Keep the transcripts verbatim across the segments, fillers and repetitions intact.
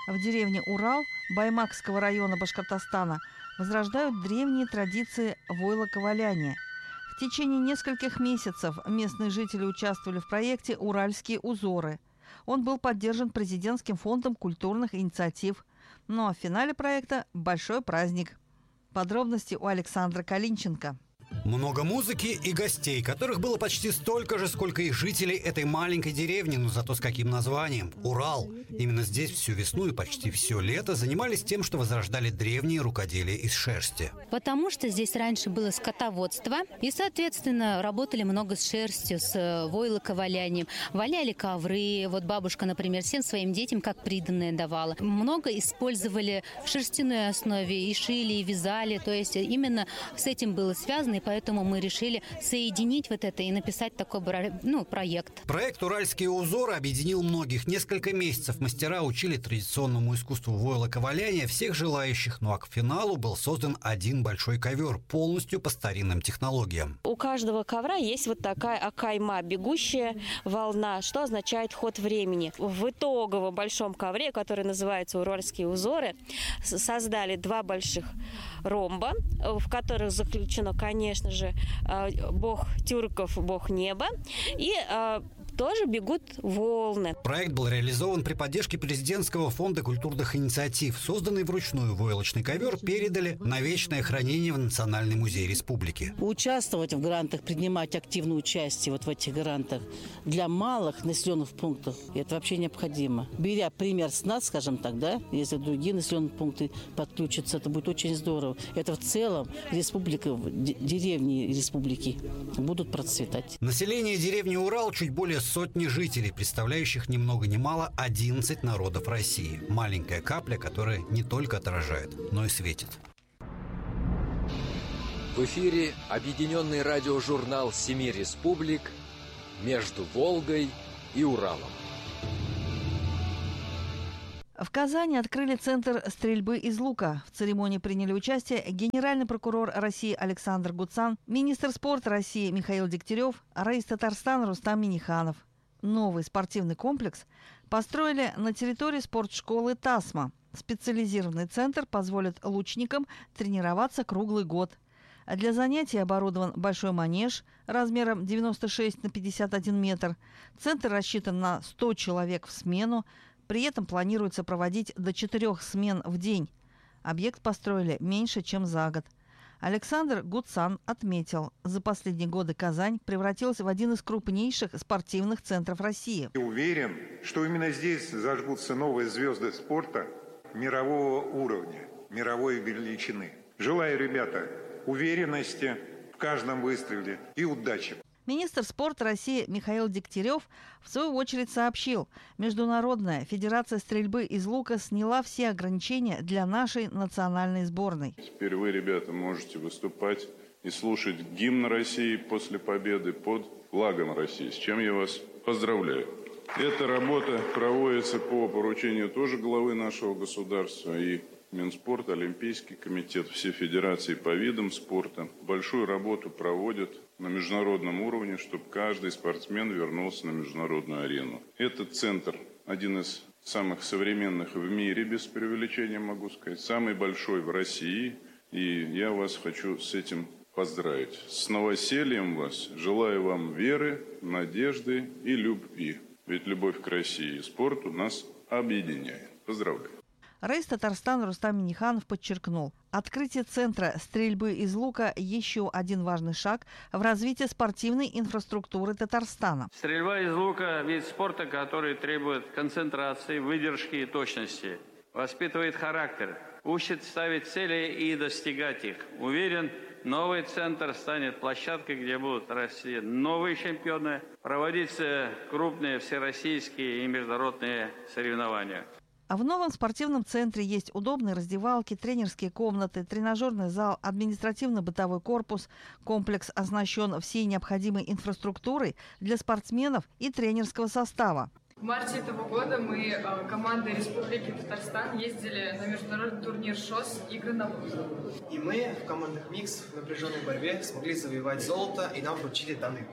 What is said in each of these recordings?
В деревне Урал Баймакского района Башкортостана возрождают древние традиции войлоковаляния. В течение нескольких месяцев местные жители участвовали в проекте «Уральские узоры». Он был поддержан президентским фондом культурных инициатив. Ну а в финале проекта большой праздник. Подробности у Александра Калинченко. Много музыки и гостей, которых было почти столько же, сколько и жителей этой маленькой деревни, но зато с каким названием – Урал. Именно здесь всю весну и почти все лето занимались тем, что возрождали древние рукоделия из шерсти. Потому что здесь раньше было скотоводство, и, соответственно, работали много с шерстью, с войлоковалянием. Валяли ковры, вот бабушка, например, всем своим детям как приданное давала. Много использовали в шерстяной основе, и шили, и вязали, то есть именно с этим было связано, и поэтому мы решили соединить вот это и написать такой, ну, проект. Проект «Уральские узоры» объединил многих. Несколько месяцев мастера учили традиционному искусству войлоковаляния всех желающих. Ну а к финалу был создан один большой ковер, полностью по старинным технологиям. У каждого ковра есть вот такая акайма, бегущая волна, что означает ход времени. В итоговом большом ковре, который называется «Уральские узоры», создали два больших ромба, в которых заключено, конечно же, бог тюрков, бог неба, и тоже бегут волны. Проект был реализован при поддержке президентского фонда культурных инициатив. Созданный вручную войлочный ковер передали на вечное хранение в Национальный музей республики. Участвовать в грантах, принимать активное участие вот в этих грантах для малых населенных пунктов, это вообще необходимо. Беря пример с нас, скажем так, да, если другие населенные пункты подключатся, это будет очень здорово. Это в целом республика, деревни республики будут процветать. Население деревни Урал чуть более сотни жителей, представляющих ни много ни мало одиннадцать народов России. Маленькая капля, которая не только отражает, но и светит. В эфире объединенный радиожурнал «Семи республик» между Волгой и Уралом. В Казани открыли центр стрельбы из лука. В церемонии приняли участие генеральный прокурор России Александр Гудсан, министр спорта России Михаил Дегтярев, раис Татарстана Рустам Минниханов. Новый спортивный комплекс построили на территории спортшколы «Тасма». Специализированный центр позволит лучникам тренироваться круглый год. Для занятий оборудован большой манеж размером девяносто шесть на пятьдесят один метр. Центр рассчитан на сто человек в смену. При этом планируется проводить до четырех смен в день. Объект построили меньше, чем за год. Александр Гудсан отметил, за последние годы Казань превратилась в один из крупнейших спортивных центров России. Я уверен, что именно здесь зажгутся новые звезды спорта мирового уровня, мировой величины. Желаю, ребята, уверенности в каждом выстреле и удачи. Министр спорта России Михаил Дегтярев в свою очередь сообщил, Международная федерация стрельбы из лука сняла все ограничения для нашей национальной сборной. Теперь вы, ребята, можете выступать и слушать гимн России после победы под флагом России, с чем я вас поздравляю. Эта работа проводится по поручению тоже главы нашего государства, и Минспорт, Олимпийский комитет, все федерации по видам спорта большую работу проводят на международном уровне, чтобы каждый спортсмен вернулся на международную арену. Этот центр один из самых современных в мире, без преувеличения могу сказать, самый большой в России, и я вас хочу с этим поздравить. С новосельем вас, желаю вам веры, надежды и любви. Ведь любовь к России и спорту нас объединяет. Поздравляю. Раис Татарстана Рустам Минниханов подчеркнул, открытие центра стрельбы из лука – еще один важный шаг в развитии спортивной инфраструктуры Татарстана. Стрельба из лука – вид спорта, который требует концентрации, выдержки и точности, воспитывает характер, учит ставить цели и достигать их. Уверен, новый центр станет площадкой, где будут расти новые чемпионы, проводиться крупные всероссийские и международные соревнования. А в новом спортивном центре есть удобные раздевалки, тренерские комнаты, тренажерный зал, административно-бытовой корпус. Комплекс оснащен всей необходимой инфраструктурой для спортсменов и тренерского состава. В марте этого года мы, командой Республики Татарстан, ездили на международный турнир ШОС «Игры на воздух». И мы в командах «Микс» в напряженной борьбе смогли завоевать золото, и нам вручили данный кубок.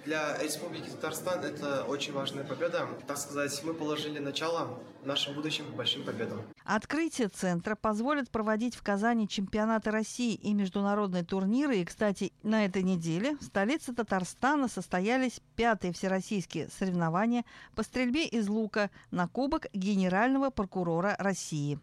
Для Республики Татарстан это очень важная победа. Так сказать, мы положили начало нашим будущим большим победам. Открытие центра позволит проводить в Казани чемпионаты России и международные турниры. И, кстати, на этой неделе в столице Татарстана состоялись пятые всероссийские соревнования по стрельбе из лука на Кубок Генерального прокурора России.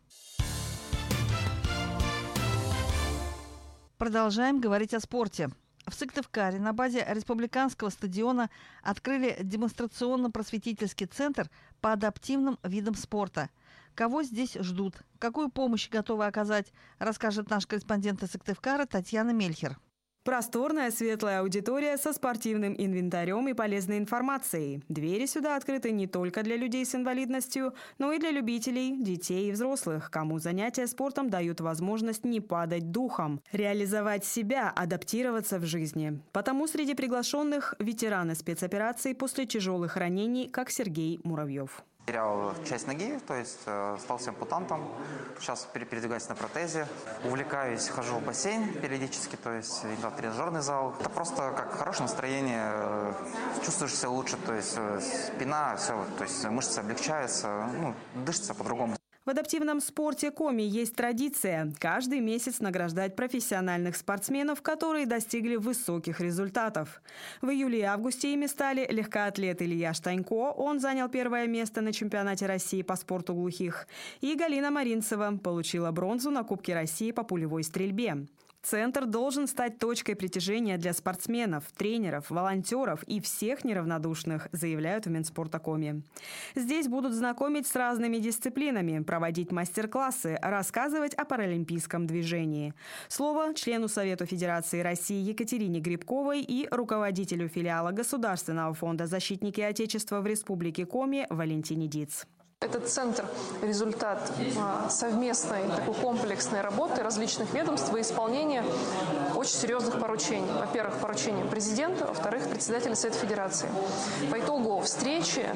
Продолжаем говорить о спорте. В Сыктывкаре на базе республиканского стадиона открыли демонстрационно-просветительский центр по адаптивным видам спорта. Кого здесь ждут, какую помощь готовы оказать, расскажет наш корреспондент из Сыктывкара Татьяна Мельхер. Просторная светлая аудитория со спортивным инвентарем и полезной информацией. Двери сюда открыты не только для людей с инвалидностью, но и для любителей, детей и взрослых, кому занятия спортом дают возможность не падать духом, реализовать себя, адаптироваться в жизни. Потому среди приглашенных ветераны спецопераций после тяжелых ранений, как Сергей Муравьев. Терял часть ноги, то есть э, стал ампутантом. Сейчас передвигаюсь на протезе. Увлекаюсь, хожу в бассейн периодически, то есть в тренажерный зал. Это просто как хорошее настроение, э, чувствуешь себя лучше, то есть э, спина, все, то есть мышцы облегчаются, ну, дышится по-другому. В адаптивном спорте Коми есть традиция – каждый месяц награждать профессиональных спортсменов, которые достигли высоких результатов. В июле и августе ими стали легкоатлет Илья Штанько, он занял первое место на чемпионате России по спорту глухих, и Галина Маринцева получила бронзу на Кубке России по пулевой стрельбе. Центр должен стать точкой притяжения для спортсменов, тренеров, волонтеров и всех неравнодушных, заявляют в Минспорта Коми. Здесь будут знакомить с разными дисциплинами, проводить мастер-классы, рассказывать о паралимпийском движении. Слово члену Совета Федерации России Екатерине Грибковой и руководителю филиала Государственного фонда «Защитники Отечества» в Республике Коми Валентине Диц. Этот центр – результат совместной такой комплексной работы различных ведомств и исполнения очень серьезных поручений. Во-первых, поручения президента, во-вторых, председателя Совета Федерации. По итогу встречи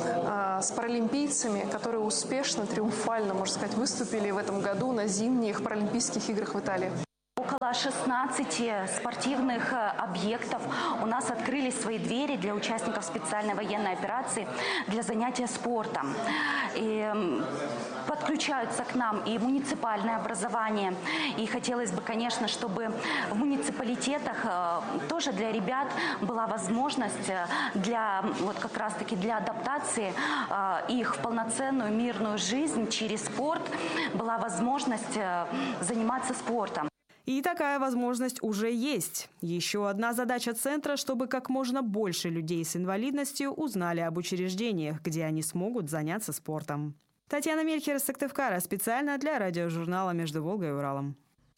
с паралимпийцами, которые успешно, триумфально, можно сказать, выступили в этом году на зимних Паралимпийских играх в Италии. Около шестнадцати спортивных объектов у нас открыли свои двери для участников специальной военной операции для занятия спортом. И подключаются к нам и муниципальное образование. И хотелось бы, конечно, чтобы в муниципалитетах тоже для ребят была возможность для, вот как раз-таки для адаптации их в полноценную мирную жизнь через спорт, была возможность заниматься спортом. И такая возможность уже есть. Еще одна задача центра, чтобы как можно больше людей с инвалидностью узнали об учреждениях, где они смогут заняться спортом. Татьяна Мельхер из Сыктывкара, специально для радиожурнала «Между Волгой и Уралом».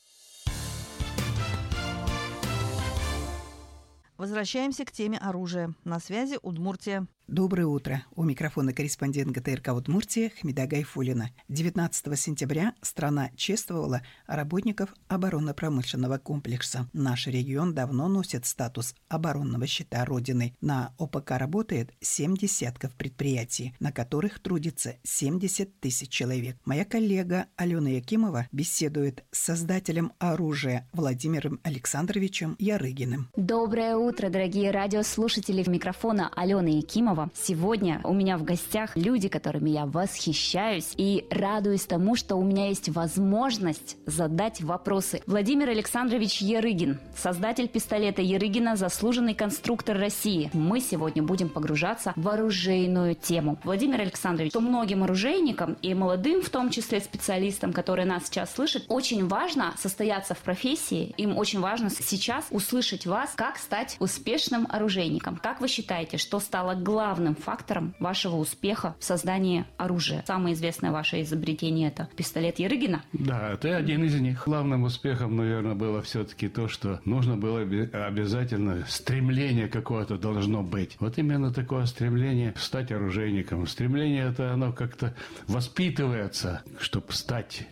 Возвращаемся к теме оружия. На связи Удмуртия. Доброе утро. У микрофона корреспондент ГТРК Удмуртия Хмида Гайфуллина. девятнадцатого сентября страна чествовала работников оборонно-промышленного комплекса. Наш регион давно носит статус оборонного щита Родины. На ОПК работает семь десятков предприятий, на которых трудится семьдесят тысяч человек. Моя коллега Алена Якимова беседует с создателем оружия Владимиром Александровичем Ярыгиным. Доброе утро, дорогие радиослушатели. Микрофона Алена Якимова. Сегодня у меня в гостях люди, которыми я восхищаюсь и радуюсь тому, что у меня есть возможность задать вопросы. Владимир Александрович Ярыгин, создатель пистолета Ярыгина, заслуженный конструктор России. Мы сегодня будем погружаться в оружейную тему. Владимир Александрович, что многим оружейникам и молодым, в том числе специалистам, которые нас сейчас слышат, очень важно состояться в профессии. Им очень важно сейчас услышать вас, как стать успешным оружейником. Как вы считаете, что стало главным фактором вашего успеха в создании оружия? Самое известное ваше изобретение – это пистолет Ярыгина. Да, это один из них. Главным успехом, наверное, было все-таки то, что нужно было обязательно, стремление какое-то должно быть. Вот именно такое стремление стать оружейником. Стремление это оно как-то воспитывается, чтобы стать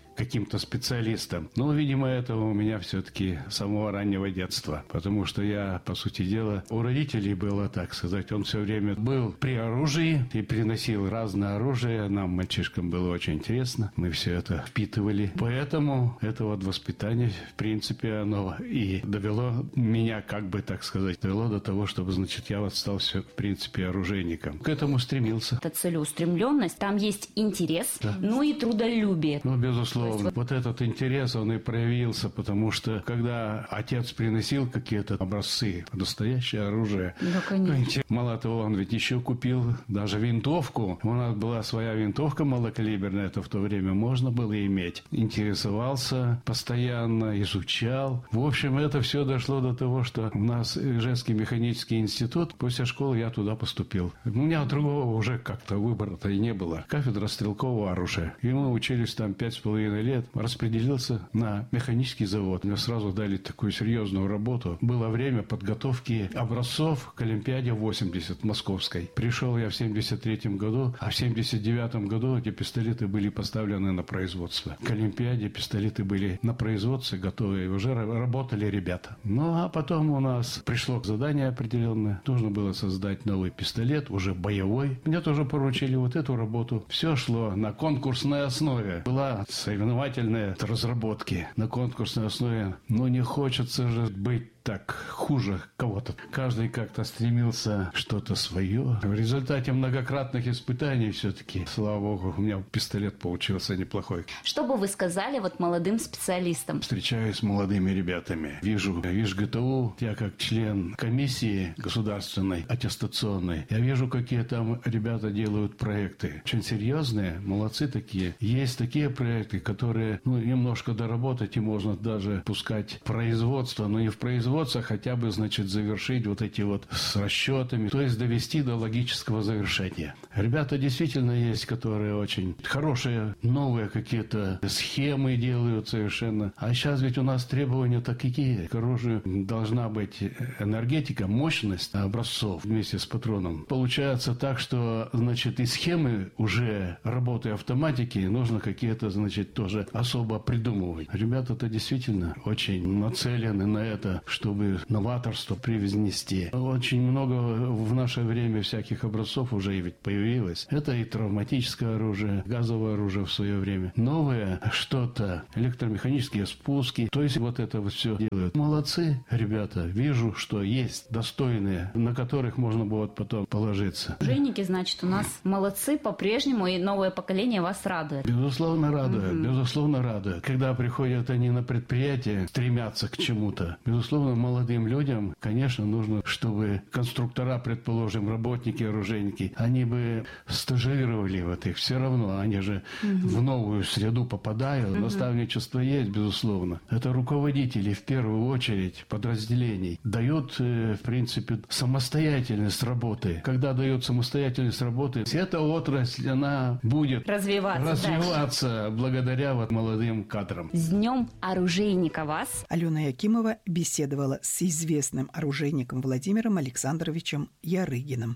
каким-то специалистом. Но, видимо, это у меня все-таки с самого раннего детства. Потому что я, по сути дела, у родителей было, так сказать, он все время был при оружии и приносил разное оружие. Нам, мальчишкам, было очень интересно. Мы все это впитывали. Поэтому это вот воспитание, в принципе, оно и довело меня, как бы, так сказать, довело до того, чтобы, значит, я вот стал все, в принципе, оружейником. К этому стремился. Это целеустремленность, там есть интерес, да. ну и трудолюбие. Ну, безусловно. Вот... вот этот интерес, он и проявился, потому что, когда отец приносил какие-то образцы, настоящее оружие, да, конечно. Мало того, он ведь еще купил даже винтовку. У нас была своя винтовка малокалиберная, это в то время можно было иметь. Интересовался постоянно, изучал. В общем, это все дошло до того, что у нас Ижевский механический институт, после школы я туда поступил. У меня другого уже как-то выбора-то и не было. Кафедра стрелкового оружия. И мы учились там пять с половиной лет. Распределился на механический завод. Мне сразу дали такую серьезную работу. Было время подготовки образцов к Олимпиаде восемьдесят московской. Пришел я в семьдесят третьем году, а в семьдесят девятом году эти пистолеты были поставлены на производство. К Олимпиаде пистолеты были на производстве готовы, и уже работали ребята. Ну, а потом у нас пришло задание определенное. Нужно было создать новый пистолет, уже боевой. Мне тоже поручили вот эту работу. Все шло на конкурсной основе. Была соревновательная разработки на конкурсной основе. Но не хочется же быть так хуже кого-то. Каждый как-то стремился что-то свое. В результате многократных испытаний все-таки, слава богу, у меня пистолет получился неплохой. Что бы вы сказали вот молодым специалистам? Встречаюсь с молодыми ребятами. Вижу, вижу ГТУ, я как член комиссии государственной, аттестационной, я вижу, какие там ребята делают проекты. Очень серьезные, молодцы такие. Есть такие проекты, которые, ну, немножко доработать, и можно даже пускать производство, но не в производство, хотя бы, значит, завершить вот эти вот с расчетами, то есть довести до логического завершения. Ребята действительно есть, которые очень хорошие, новые какие-то схемы делают совершенно. А сейчас ведь у нас требования такие. К оружию должна быть энергетика, мощность образцов вместе с патроном. Получается так, что, значит, и схемы уже работы автоматики нужно какие-то, значит, тоже особо придумывать. Ребята-то действительно очень нацелены на это, чтобы новаторство привнести. Очень много в наше время всяких образцов уже ведь появилось. Это и травматическое оружие, газовое оружие в свое время. Новое что-то, электромеханические спуски. То есть вот это вот все делают. Молодцы, ребята. Вижу, что есть достойные, на которых можно будет потом положиться. Оружейники, значит, у нас молодцы по-прежнему, и новое поколение вас радует. Безусловно, радует. Угу. Безусловно, радует. Когда приходят они на предприятие, стремятся к чему-то. Безусловно, молодым людям, конечно, нужно, чтобы конструктора, предположим, работники, оружейники, они бы стажировали вот их. Все равно они же угу. в новую среду попадают. Угу. Наставничество есть, безусловно. Это руководители, в первую очередь, подразделений, дают, в принципе, самостоятельность работы. Когда дают самостоятельность работы, эта отрасль, она будет развиваться, развиваться дальше. Благодаря вот молодым кадрам. С Днем оружейника вас! Алена Якимова беседовала с известным оружейником Владимиром Александровичем Ярыгиным.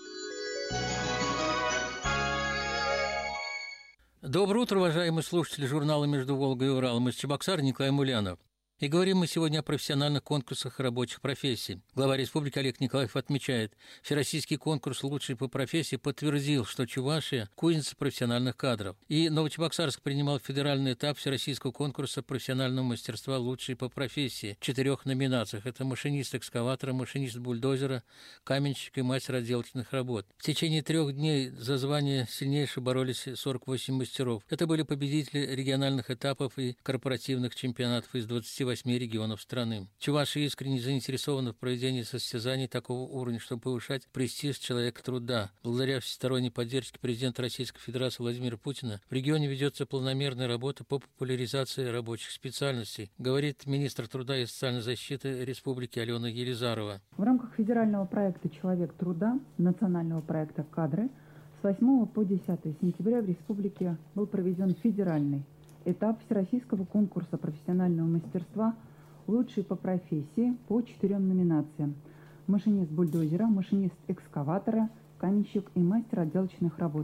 Доброе утро, уважаемые слушатели журнала «Между Волгой и Уралом». Из Чебоксар Николай Мулянов. И говорим мы сегодня о профессиональных конкурсах рабочих профессий. Глава республики Олег Николаев отмечает, всероссийский конкурс «Лучший по профессии» подтвердил, что Чувашия – кузница профессиональных кадров. И Новочебоксарск принимал федеральный этап всероссийского конкурса профессионального мастерства «Лучший по профессии» в четырех номинациях. Это машинист экскаватора, машинист бульдозера, каменщик и мастер отделочных работ. В течение трех дней за звание сильнейших боролись сорок восемь мастеров. Это были победители региональных этапов и корпоративных чемпионатов из двадцати восьми регионов страны. Чувашия искренне заинтересована в проведении состязаний такого уровня, чтобы повышать престиж человека труда. Благодаря всесторонней поддержке президента Российской Федерации Владимира Путина в регионе ведется планомерная работа по популяризации рабочих специальностей, говорит министр труда и социальной защиты Республики Алена Елизарова. В рамках федерального проекта «Человек труда», национального проекта «Кадры» с восьмого по десятое сентября в республике был проведен федеральный этап всероссийского конкурса профессионального мастерства «Лучший по профессии» по четырем номинациям: машинист бульдозера, машинист экскаватора, каменщик и мастер отделочных работ.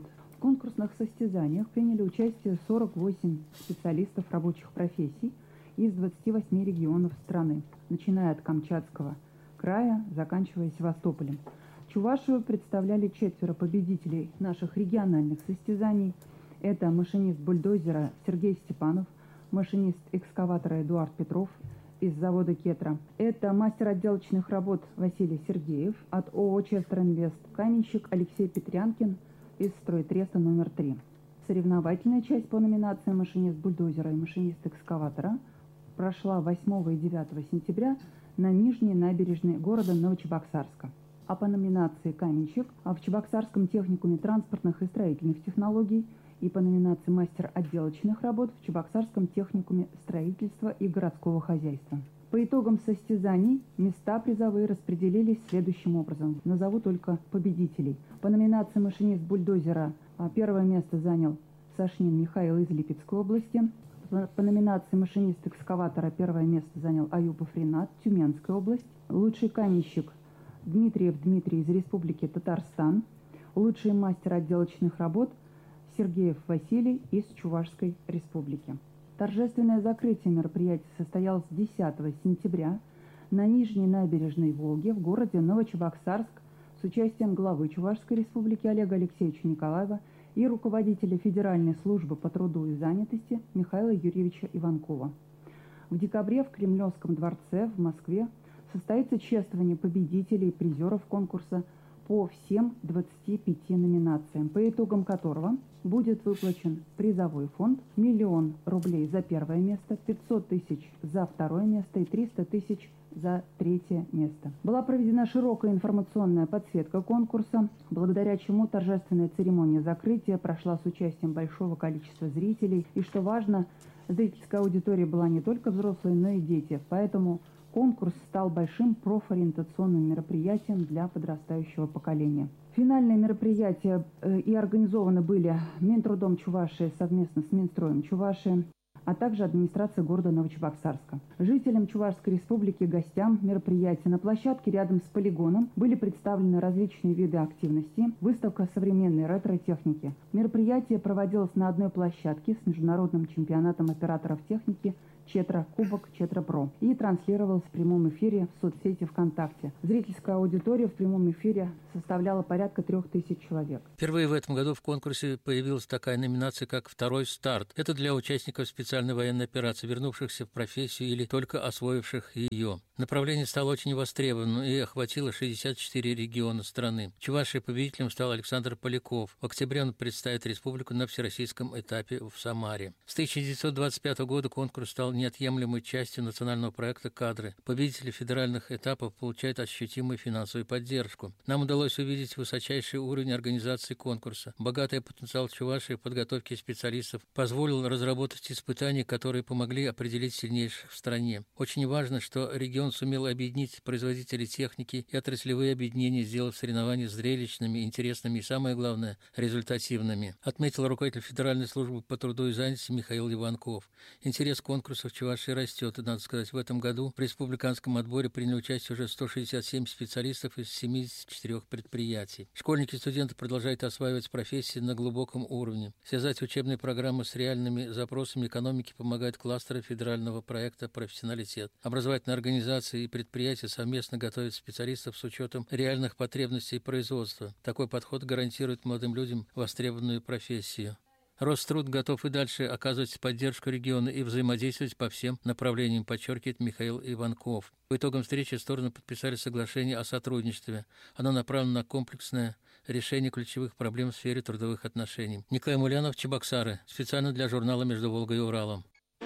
конкурсных состязаниях приняли участие сорок восемь специалистов рабочих профессий из двадцати восьми регионов страны, начиная от Камчатского края, заканчивая Севастополем. Чувашию представляли четверо победителей наших региональных состязаний. Это машинист бульдозера Сергей Степанов, машинист экскаватора Эдуард Петров из завода «Кетра». Это мастер отделочных работ Василий Сергеев от ООО «Честер Инвест», каменщик Алексей Петрянкин из стройтреста номер три. Соревновательная часть по номинации машинист бульдозера и машинист экскаватора прошла восьмого и девятого сентября на Нижней набережной города Новочебоксарска. А по номинации каменщик в Чебоксарском техникуме транспортных и строительных технологий и по номинации мастер отделочных работ в Чебоксарском техникуме строительства и городского хозяйства. По итогам состязаний места призовые распределились следующим образом. Назову только победителей. По номинации машинист бульдозера первое место занял Сашнин Михаил из Липецкой области. По номинации машинист экскаватора первое место занял Аюпов Ринат, Тюменская область. Лучший каменщик Дмитриев Дмитрий из Республики Татарстан. Лучший мастер отделочных работ Сергеев Василий из Чувашской республики. Торжественное закрытие мероприятия состоялось десятого сентября на Нижней набережной Волги в городе Новочебоксарск с участием главы Чувашской республики Олега Алексеевича Николаева и руководителя Федеральной службы по труду и занятости Михаила Юрьевича Иванкова. В декабре в Кремлевском дворце в Москве состоится чествование победителей и призеров конкурса по всем двадцати пяти номинациям, по итогам которого будет выплачен призовой фонд миллион рублей за первое место, пятьсот тысяч за второе место и триста тысяч за третье место. Была проведена широкая информационная подсветка конкурса, благодаря чему торжественная церемония закрытия прошла с участием большого количества зрителей. И что важно, зрительская аудитория была не только взрослые, но и дети. Поэтому конкурс стал большим профориентационным мероприятием для подрастающего поколения. Финальные мероприятия и организованы были Минтрудом Чувашии совместно с Минстроем Чувашии, а также администрация города Новочебоксарска. Жителям Чувашской республики, гостям мероприятия на площадке рядом с полигоном были представлены различные виды активности, выставка современной ретро-техники. Мероприятие проводилось на одной площадке с международным чемпионатом операторов техники Четра Кубок Четра Про и транслировалось в прямом эфире в соцсети ВКонтакте. Зрительская аудитория в прямом эфире составляла порядка трех тысяч человек. Впервые в этом году в конкурсе появилась такая номинация, как «Второй старт». Это для участников специальной военной операции, вернувшихся в профессию или только освоивших ее. Направление стало очень востребованным и охватило шестьдесят четыре региона страны. Чувашией победителем стал Александр Поляков. В октябре он представит республику на всероссийском этапе в Самаре. С тысяча девятьсот двадцать пятого года конкурс стал неотъемлемой частью национального проекта «Кадры». Победители федеральных этапов получают ощутимую финансовую поддержку. Нам удалось увидеть высочайший уровень организации конкурса. Богатый потенциал Чувашии в подготовке специалистов позволил разработать испытания, которые помогли определить сильнейших в стране. Очень важно, что регион сумел объединить производителей техники и отраслевые объединения, сделав соревнования зрелищными, интересными и, самое главное, результативными, отметил руководитель Федеральной службы по труду и занятости Михаил Иванков. Интерес конкурса в Чувашии растет, и, надо сказать, в этом году в республиканском отборе приняли участие уже сто шестьдесят семь специалистов из семидесяти четырёх предприятий. Школьники и студенты продолжают осваивать профессии на глубоком уровне. Связать учебные программы с реальными запросами экономики помогают кластеры федерального проекта «Профессионалитет». Образовательные организации и предприятия совместно готовят специалистов с учетом реальных потребностей производства. Такой подход гарантирует молодым людям востребованную профессию. Роструд готов и дальше оказывать поддержку региона и взаимодействовать по всем направлениям, подчеркивает Михаил Иванков. По итогам встречи стороны подписали соглашение о сотрудничестве. Оно направлено на комплексное решение ключевых проблем в сфере трудовых отношений. Николай Мулянов, Чебоксары. Специально для журнала «Между Волгой и Уралом».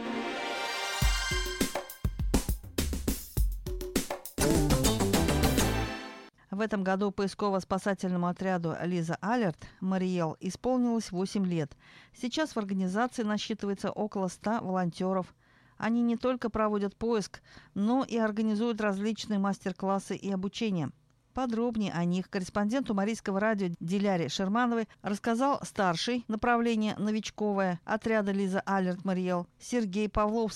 В этом году поисково-спасательному отряду «Лиза Алерт» Мариэл исполнилось восемь лет. Сейчас в организации насчитывается около ста волонтеров. Они не только проводят поиск, но и организуют различные мастер-классы и обучение. Подробнее о них корреспонденту Марийского радио Диляре Шермановой рассказал старший направление новичковое отряда «Лиза Алерт» Мариэл Сергей Павловский.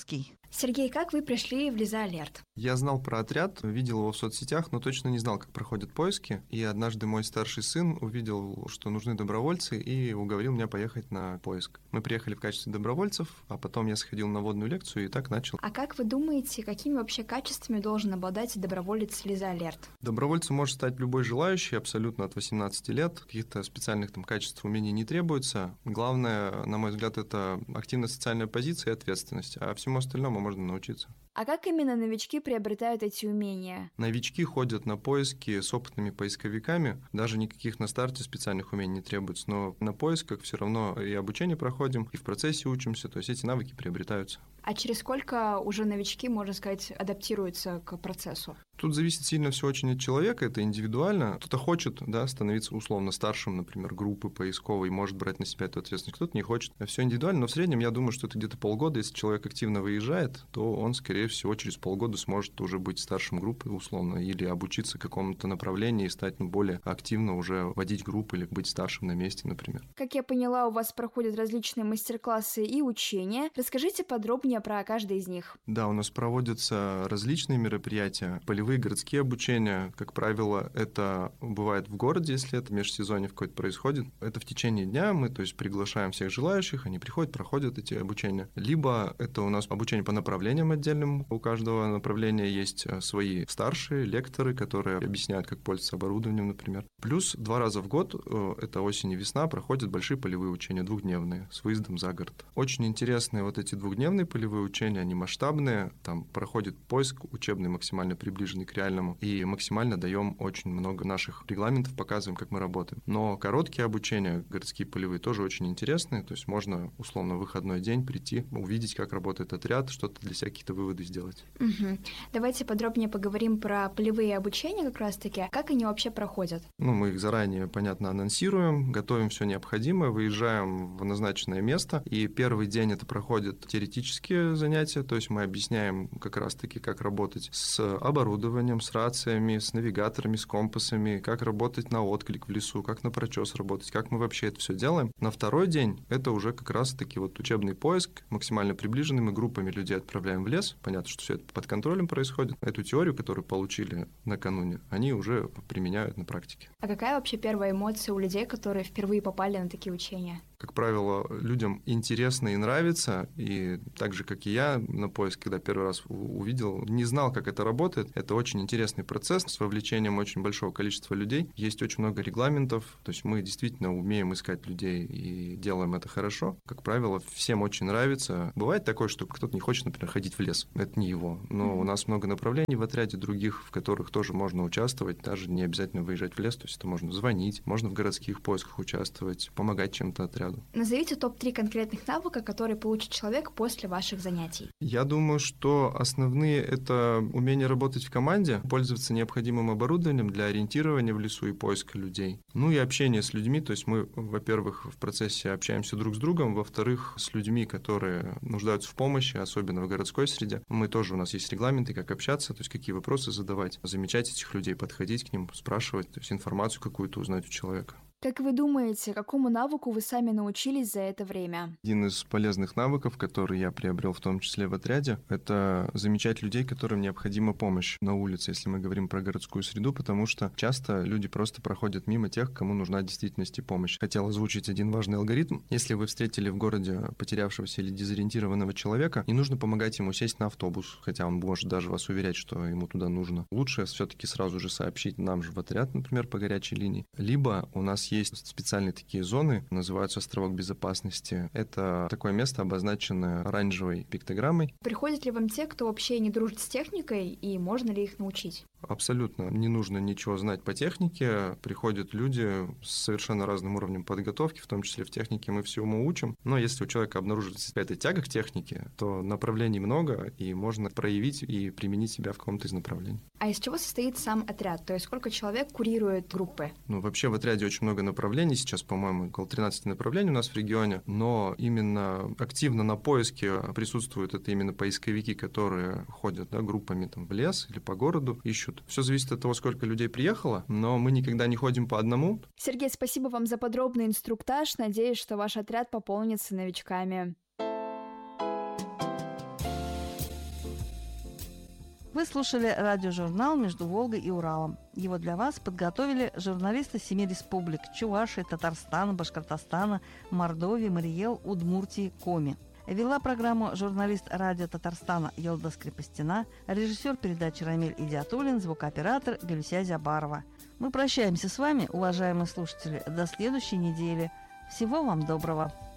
Сергей, как вы пришли в Лиза Алерт? Я знал про отряд, видел его в соцсетях, но точно не знал, как проходят поиски. И однажды мой старший сын увидел, что нужны добровольцы, и уговорил меня поехать на поиск. Мы приехали в качестве добровольцев, а потом я сходил на водную лекцию и так начал. А как вы думаете, какими вообще качествами должен обладать доброволец Лиза Алерт? Добровольцем может стать любой желающий, абсолютно от восемнадцати лет. Каких-то специальных там качеств, умений не требуется. Главное, на мой взгляд, это активная социальная позиция и ответственность, а всему остальному можно научиться. А как именно новички приобретают эти умения? Новички ходят на поиски с опытными поисковиками. Даже никаких на старте специальных умений не требуется. Но на поисках все равно и обучение проходим, и в процессе учимся. То есть эти навыки приобретаются. А через сколько уже новички, можно сказать, адаптируются к процессу? Тут зависит сильно все очень от человека, это индивидуально. Кто-то хочет, да, становиться условно старшим, например, группы поисковой, может брать на себя эту ответственность, кто-то не хочет. Все индивидуально, но в среднем я думаю, что это где-то полгода. Если человек активно выезжает, то он, скорее всего, через полгода сможет уже быть старшим группы условно или обучиться какому-то направлению и стать ну, более активно уже водить группы или быть старшим на месте, например. Как я поняла, у вас проходят различные мастер-классы и учения. Расскажите подробнее про каждый из них. Да, у нас проводятся различные мероприятия, полевые городские обучения. Как правило, это бывает в городе, если это межсезонье какое-то происходит. Это в течение дня мы, то есть, приглашаем всех желающих, они приходят, проходят эти обучения. Либо это у нас обучение по направлениям отдельным. У каждого направления есть свои старшие лекторы, которые объясняют, как пользоваться оборудованием, например. Плюс два раза в год, это осень и весна, проходят большие полевые учения, двухдневные, с выездом за город. Очень интересные вот эти двухдневные полевые учения, они масштабные, там проходит поиск учебный, максимально приближенный к реальному, и максимально даем очень много наших регламентов, показываем, как мы работаем. Но короткие обучения, городские полевые, тоже очень интересные, то есть можно условно в выходной день прийти, увидеть, как работает отряд, что-то для себя какие-то выводы сделать. Угу. Давайте подробнее поговорим про полевые обучения как раз-таки. Как они вообще проходят? Ну, мы их заранее, понятно, анонсируем, готовим все необходимое, выезжаем в назначенное место, и первый день это проходит теоретические занятия, то есть мы объясняем как раз-таки, как работать с оборудованием, с рациями, с навигаторами, с компасами, как работать на отклик в лесу, как на прочес работать, как мы вообще это все делаем. На второй день это уже как раз-таки вот учебный поиск, максимально приближенный, мы группами людей отправляем в лес, понятно, что все это под контролем происходит. Эту теорию, которую получили накануне, они уже применяют на практике. А какая вообще первая эмоция у людей, которые впервые попали на такие учения? Как правило, людям интересно и нравится, и так же, как и я на поиск, когда первый раз увидел, не знал, как это работает. Это очень интересный процесс с вовлечением очень большого количества людей. Есть очень много регламентов, то есть мы действительно умеем искать людей и делаем это хорошо. Как правило, всем очень нравится. Бывает такое, что кто-то не хочет, например, ходить в лес. Это не его. Но у нас много направлений в отряде других, в которых тоже можно участвовать, даже не обязательно выезжать в лес, то есть это можно звонить, можно в городских поисках участвовать, помогать чем-то отряду. Назовите топ три конкретных навыка, которые получит человек после ваших занятий. Я думаю, что основные — это умение работать в команде, пользоваться необходимым оборудованием для ориентирования в лесу и поиска людей. Ну и общение с людьми, то есть мы, во-первых, в процессе общаемся друг с другом, во-вторых, с людьми, которые нуждаются в помощи, особенно в городской среде. Мы тоже, у нас есть регламенты, как общаться, то есть какие вопросы задавать, замечать этих людей, подходить к ним, спрашивать, то есть информацию какую-то узнать у человека. Как вы думаете, какому навыку вы сами научились за это время? Один из полезных навыков, который я приобрел в том числе в отряде, это замечать людей, которым необходима помощь на улице, если мы говорим про городскую среду, потому что часто люди просто проходят мимо тех, кому нужна в действительности помощь. Хотел озвучить один важный алгоритм. Если вы встретили в городе потерявшегося или дезориентированного человека, не нужно помогать ему сесть на автобус, хотя он может даже вас уверять, что ему туда нужно. Лучше все-таки сразу же сообщить нам же в отряд, например, по горячей линии. Либо у нас есть специальные такие зоны, называются островок безопасности. Это такое место, обозначенное оранжевой пиктограммой. Приходят ли вам те, кто вообще не дружит с техникой, и можно ли их научить? Абсолютно не нужно ничего знать по технике. Приходят люди с совершенно разным уровнем подготовки, в том числе в технике мы всему учим. Но если у человека обнаруживается какая-то тяга к технике, то направлений много, и можно проявить и применить себя в каком-то из направлений. А из чего состоит сам отряд? То есть сколько человек курирует группы? Ну, вообще в отряде очень много направлений. Сейчас, по-моему, около тринадцати направлений у нас в регионе. Но именно активно на поиске присутствуют это именно поисковики, которые ходят, да, группами там, в лес или по городу, ищут. Все зависит от того, сколько людей приехало, но мы никогда не ходим по одному. Сергей, спасибо вам за подробный инструктаж. Надеюсь, что ваш отряд пополнится новичками. Вы слушали радиожурнал «Между Волгой и Уралом». Его для вас подготовили журналисты семи республик – Чувашии, Татарстана, Башкортостана, Мордовии, Мариэл, Удмуртии, Коми. Вела программу журналист радио Татарстана Йылдыз Крепостина, режиссер передачи Рамиль Идиатуллин, звукооператор Гюлься Зябарова. Мы прощаемся с вами, уважаемые слушатели, до следующей недели. Всего вам доброго!